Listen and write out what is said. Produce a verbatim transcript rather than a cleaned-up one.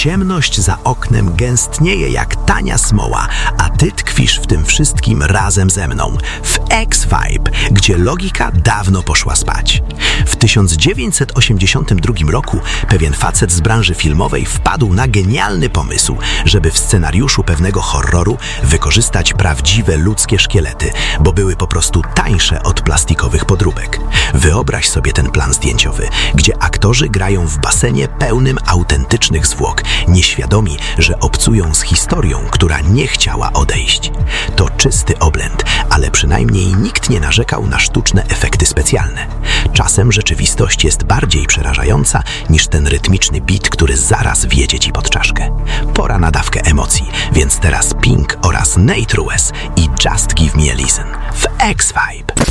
Ciemność za oknem gęstnieje jak tania smoła, a ty tkwisz w tym wszystkim razem ze mną. W X-Vibe, gdzie logika dawno poszła spać. W tysiąc dziewięćset osiemdziesiątym drugim roku pewien facet z branży filmowej wpadł na genialny pomysł, żeby w scenariuszu pewnego horroru wykorzystać prawdziwe ludzkie szkielety, bo były po prostu tańsze od plastikowych podróbek. Wyobraź sobie ten plan zdjęciowy, gdzie aktorzy grają w basenie pełnym autentycznych zwłok, nieświadomi, że obcują z historią, która nie chciała odejść. To czysty oblęd, ale przynajmniej nikt nie narzekał na sztuczne efekty specjalne. Czasem rzeczywistość jest bardziej przerażająca niż ten rytmiczny beat, który zaraz wjedzie ci pod czaszkę. Pora na dawkę emocji, więc teraz Pink oraz Nate Ruess i Just Give Me a Listen w X-Vibe.